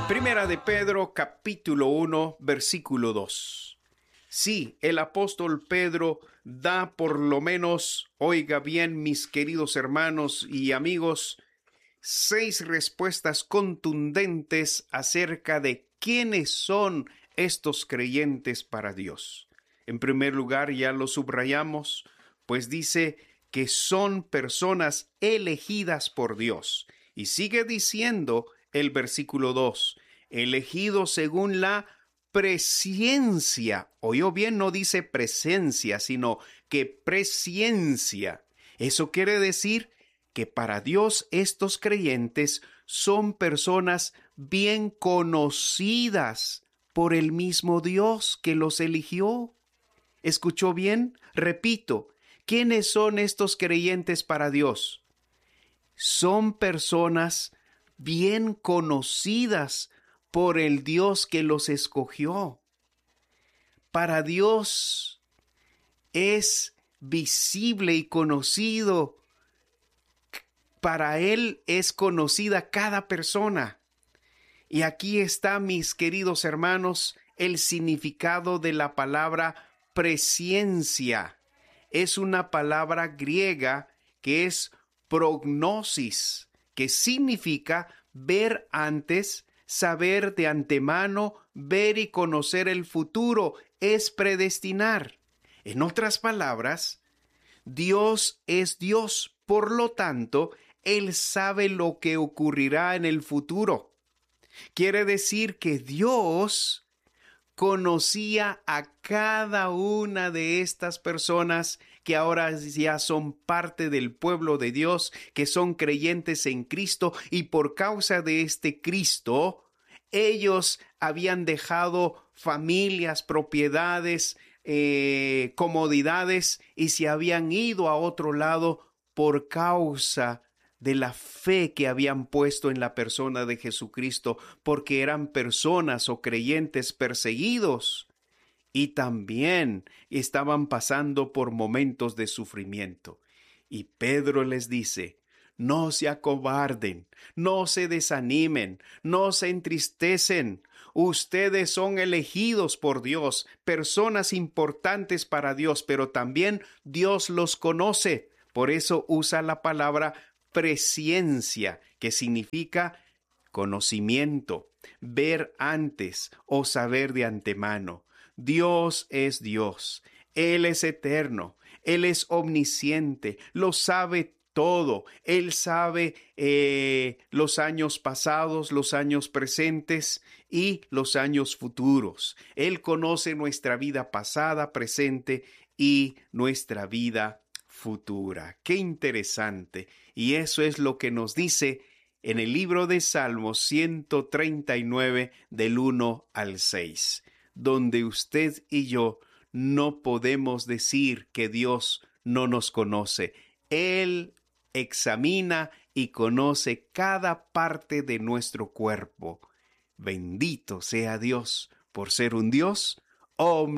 Primera de Pedro, capítulo 1, versículo 2. Sí, el apóstol Pedro da por lo menos, oiga bien, mis queridos hermanos y amigos, 6 respuestas contundentes acerca de quiénes son estos creyentes para Dios. En primer lugar, ya lo subrayamos, pues dice que son personas elegidas por Dios. Y sigue diciendo el versículo 2, elegidos según la presciencia. Oyó bien, no dice presencia, sino que presciencia. Eso quiere decir que para Dios estos creyentes son personas bien conocidas por el mismo Dios que los eligió. ¿Escuchó bien? Repito, ¿quiénes son estos creyentes para Dios? Son personas bien conocidas por el Dios que los escogió. Para Dios es visible y conocido. Para Él es conocida cada persona. Y aquí está, mis queridos hermanos, el significado de la palabra presciencia. Es una palabra griega que es prognosis, que significa ver antes, saber de antemano, ver y conocer el futuro, es predestinar. En otras palabras, Dios es Dios, por lo tanto, Él sabe lo que ocurrirá en el futuro. Quiere decir que Dios conocía a cada una de estas personas que ahora ya son parte del pueblo de Dios, que son creyentes en Cristo, y por causa de este Cristo, ellos habían dejado familias, propiedades, comodidades, y se habían ido a otro lado por causa de la fe que habían puesto en la persona de Jesucristo, porque eran personas o creyentes perseguidos y también estaban pasando por momentos de sufrimiento. Y Pedro les dice: no se acobarden, no se desanimen, no se entristecen. Ustedes son elegidos por Dios, personas importantes para Dios, pero también Dios los conoce. Por eso usa la palabra presciencia, que significa conocimiento, ver antes o saber de antemano. Dios es Dios, Él es eterno, Él es omnisciente, lo sabe todo. Él sabe los años pasados, los años presentes y los años futuros. Él conoce nuestra vida pasada, presente y nuestra vida futura. ¡Qué interesante! Y eso es lo que nos dice en el libro de Salmos 139 del 1 al 6, donde usted y yo no podemos decir que Dios no nos conoce. Él examina y conoce cada parte de nuestro cuerpo. Bendito sea Dios por ser un Dios omnipotente.